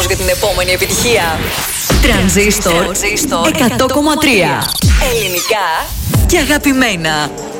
δρόμος για την επόμενη επιτυχία. Τρανζίστορ 100,3. Ελληνικά και αγαπημένα.